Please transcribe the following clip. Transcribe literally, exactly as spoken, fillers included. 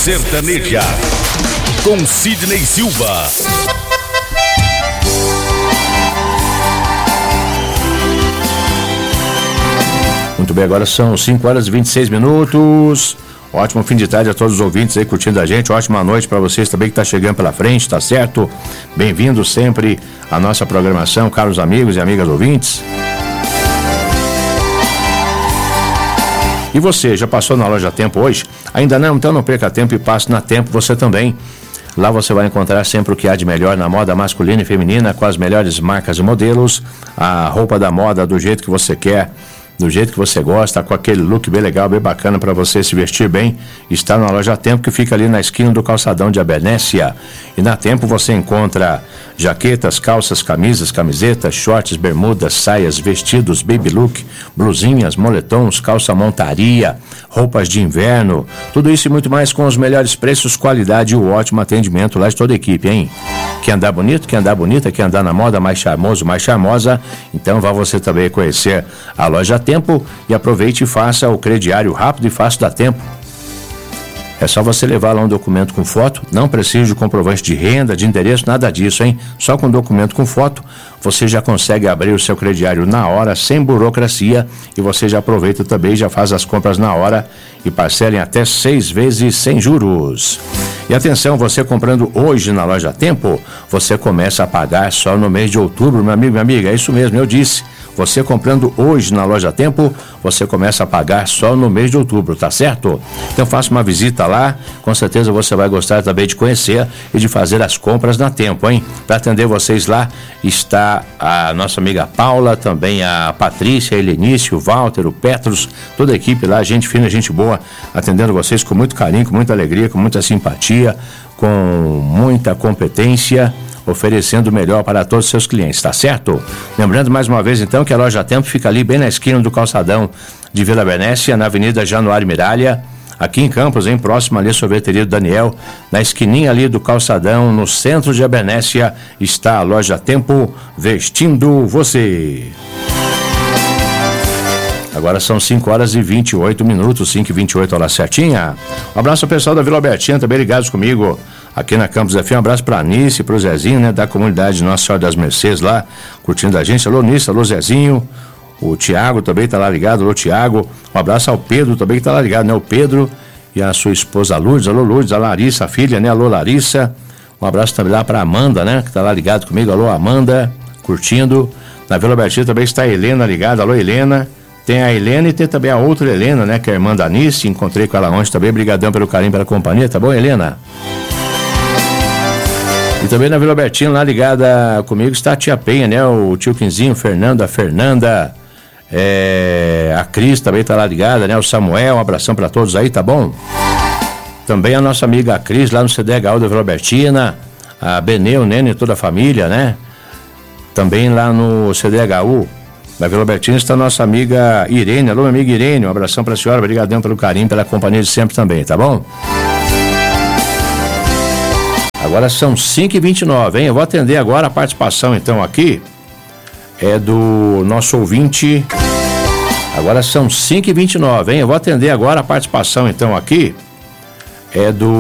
Sertaneja, com Sidney Silva. Muito bem, agora são cinco horas e vinte e seis minutos. Ótimo fim de tarde a todos os ouvintes aí curtindo a gente. Ótima noite para vocês também que tá chegando pela frente, tá certo? Bem-vindos sempre à nossa programação, caros amigos e amigas ouvintes. E você, já passou na Loja Tempo hoje? Ainda não? Então não perca tempo e passe na Tempo você também. Lá você vai encontrar sempre o que há de melhor na moda masculina e feminina, com as melhores marcas e modelos, a roupa da moda do jeito que você quer, do jeito que você gosta, com aquele look bem legal, bem bacana para você se vestir bem. Está na Loja Tempo, que fica ali na esquina do calçadão de Abernésia. E na Tempo você encontra jaquetas, calças, camisas, camisetas, shorts, bermudas, saias, vestidos, baby look, blusinhas, moletons, calça montaria, roupas de inverno, tudo isso e muito mais com os melhores preços, qualidade e o ótimo atendimento lá de toda a equipe, hein? Quer andar bonito, quer andar bonita, quer andar na moda mais charmoso, mais charmosa? Então vá você também conhecer a Loja Tempo e aproveite e faça o crediário rápido e fácil da Tempo. É só você levar lá um documento com foto, não precisa de comprovante de renda, de endereço, nada disso, hein? Só com documento com foto, você já consegue abrir o seu crediário na hora, sem burocracia, e você já aproveita também, já faz as compras na hora e parcela em até seis vezes sem juros. E atenção, você comprando hoje na Loja Tempo, você começa a pagar só no mês de outubro, meu amigo, minha amiga, é isso mesmo, eu disse. Você comprando hoje na Loja Tempo, você começa a pagar só no mês de outubro, tá certo? Então faça uma visita lá, com certeza você vai gostar também de conhecer e de fazer as compras na Tempo, hein? Para atender vocês lá está a nossa amiga Paula, também a Patrícia, a Helenice, o Walter, o Petros, toda a equipe lá, gente fina, gente boa, atendendo vocês com muito carinho, com muita alegria, com muita simpatia, com muita competência, oferecendo o melhor para todos os seus clientes, tá certo? Lembrando mais uma vez então que a Loja Tempo fica ali bem na esquina do calçadão de Vila Abernésia, na Avenida Januário Miralha, aqui em Campos, em próximo ali à sorveteria do Daniel, na esquininha ali do calçadão, no centro de Abernésia, está a Loja Tempo vestindo você. Agora são cinco horas e vinte e oito minutos, cinco e vinte e oito, hora certinha. Um abraço ao pessoal da Vila Albertina, também ligados comigo aqui na Campos F M. Um abraço pra Nice, pro Zezinho, né, da comunidade Nossa Senhora das Mercês lá, curtindo a gente. Alô Nice, alô Zezinho. O Tiago também tá lá ligado, alô Tiago. Um abraço ao Pedro também que tá lá ligado, né, o Pedro e a sua esposa Lourdes, alô Lourdes, a Larissa, a filha, né, alô Larissa. Um abraço também lá pra Amanda, né, que tá lá ligado comigo, alô Amanda, curtindo. Na Vila Albertina também está a Helena ligada, alô Helena. Tem a Helena e tem também a outra Helena, né, que é a irmã da Nice, encontrei com ela ontem também, brigadão pelo carinho, pela companhia, tá bom, Helena? E também na Vila Albertina, lá ligada comigo, está a tia Penha, né, o tio Quinzinho, o Fernando, a Fernanda, é, a Cris também tá lá ligada, né, o Samuel, um abração para todos aí, tá bom? Também a nossa amiga Cris, lá no C D H U da Vila Albertina, a Benê, o Nene e toda a família, né, também lá no C D H U da Vila Albertina está a nossa amiga Irene. Alô, minha amiga Irene, um abração para a senhora, obrigadão pelo carinho, pela companhia de sempre também, tá bom? Agora são cinco e vinte e nove, hein? Eu vou atender agora a participação então aqui, é do nosso ouvinte. Agora são cinco e vinte e nove, hein? Eu vou atender agora a participação então aqui, é do